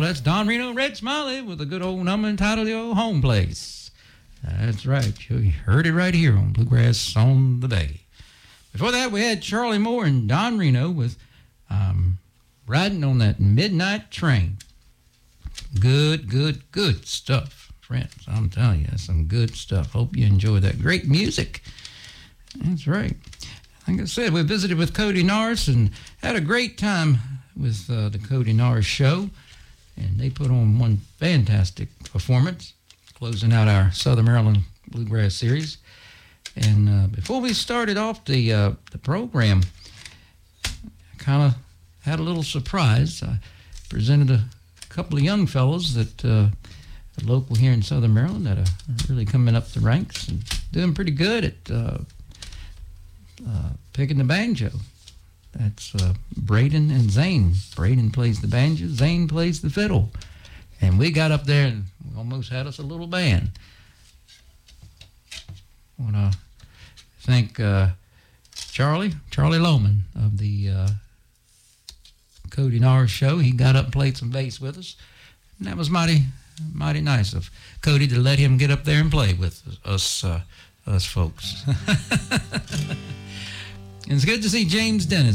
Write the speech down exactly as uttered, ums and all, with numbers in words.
that's Don Reno Red Smiley with a good old number entitled The Old Home Place. That's right. You heard it right here on Bluegrass on the Bay. Before that, we had Charlie Moore and Don Reno with um, Riding on That Midnight Train. Good, good, good stuff, friends. I'm telling you, that's some good stuff. Hope you enjoy that great music. That's right. Like I said, we visited with Cody Norris and had a great time with uh, the Cody Norris Show. And they put on one fantastic performance, closing out our Southern Maryland Bluegrass Series. And uh, before we started off the uh, the program, I kind of had a little surprise. I presented a couple of young fellows that uh, are local here in Southern Maryland that are really coming up the ranks and doing pretty good at uh, uh, picking the banjo. That's uh, Braden and Zane. Braden plays the banjo, Zane plays the fiddle. And we got up there and we almost had us a little band. I want to thank uh, Charlie, Charlie Lohman of the uh, Cody Norris Show. He got up and played some bass with us. And that was mighty, mighty nice of Cody to let him get up there and play with us, uh, us folks. And it's good to see James Dennis